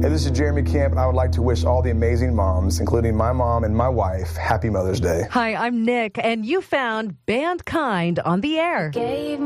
Hey, this is Jeremy Camp, and I would like to wish all the amazing moms, including my mom and my wife, Happy Mother's Day. Hi, I'm Nick, and you found Band Kind on the air.